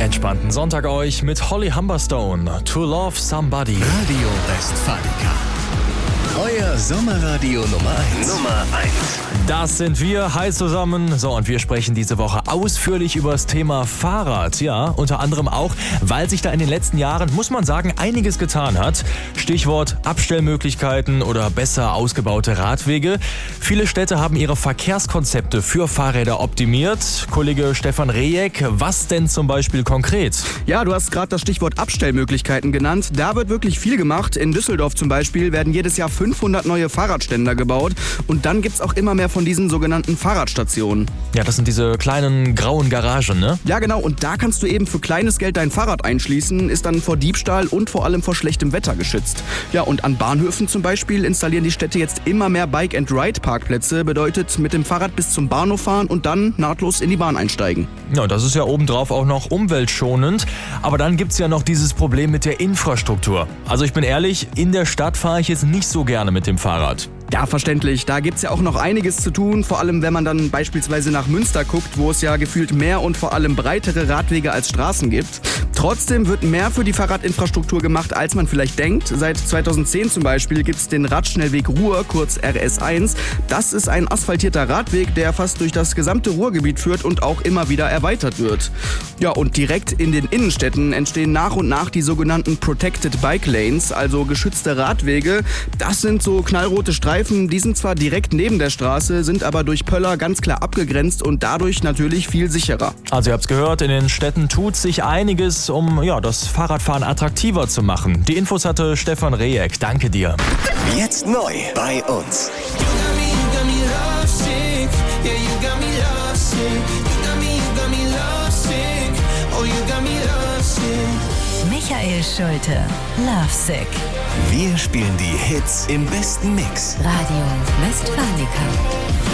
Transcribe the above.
Entspannten Sonntag euch mit Holly Humberstone. To Love Somebody. Radio Westfalica. Euer Sommerradio Nummer 1. Das sind wir. Hi zusammen. So, und wir sprechen diese Woche ausführlich über das Thema Fahrrad. Ja, unter anderem auch, weil sich da in den letzten Jahren, muss man sagen, einiges getan hat. Stichwort Abstellmöglichkeiten oder besser ausgebaute Radwege. Viele Städte haben ihre Verkehrskonzepte für Fahrräder optimiert. Kollege Stefan Rejek, was denn zum Beispiel konkret? Ja, du hast gerade das Stichwort Abstellmöglichkeiten genannt. Da wird wirklich viel gemacht. In Düsseldorf zum Beispiel werden jedes Jahr 500 neue Fahrradständer gebaut. Und dann gibt's auch immer mehr von diesen sogenannten Fahrradstationen. Ja, das sind diese kleinen grauen Garagen, ne? Ja, genau. Und da kannst du eben für kleines Geld dein Fahrrad einschließen, ist dann vor Diebstahl und vor allem vor schlechtem Wetter geschützt. Ja, und an Bahnhöfen zum Beispiel installieren die Städte jetzt immer mehr Bike-and-Ride-Parkplätze. Bedeutet, mit dem Fahrrad bis zum Bahnhof fahren und dann nahtlos in die Bahn einsteigen. Ja, das ist ja obendrauf auch noch umweltschonend. Aber dann gibt's ja noch dieses Problem mit der Infrastruktur. Also ich bin ehrlich, in der Stadt fahre ich jetzt nicht so gerne mit dem Fahrrad. Ja, verständlich. Da gibt's ja auch noch einiges zu tun, vor allem wenn man dann beispielsweise nach Münster guckt, wo es ja gefühlt mehr und vor allem breitere Radwege als Straßen gibt. Trotzdem wird mehr für die Fahrradinfrastruktur gemacht, als man vielleicht denkt. Seit 2010 zum Beispiel gibt's den Radschnellweg Ruhr, kurz RS1. Das ist ein asphaltierter Radweg, der fast durch das gesamte Ruhrgebiet führt und auch immer wieder erweitert wird. Ja, und direkt in den Innenstädten entstehen nach und nach die sogenannten Protected Bike Lanes, also geschützte Radwege. Das sind so knallrote Streifen, die sind zwar direkt neben der Straße, sind aber durch Pöller ganz klar abgegrenzt und dadurch natürlich viel sicherer. Also ihr habt's gehört, in den Städten tut sich einiges, um das Fahrradfahren attraktiver zu machen. Die Infos hatte Stefan Rejek. Danke dir. Jetzt neu bei uns. Michael Schulte, Lovesick. Wir spielen die Hits im besten Mix. Radio Westfalica.